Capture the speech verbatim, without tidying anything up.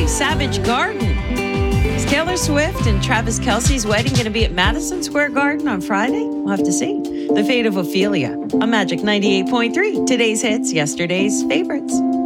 Friday, Savage Garden. Is Taylor Swift and Travis Kelce's wedding going to be at Madison Square Garden on Friday? We'll have to see. The fate of Ophelia on Magic ninety-eight point three. Today's hits, yesterday's favorites.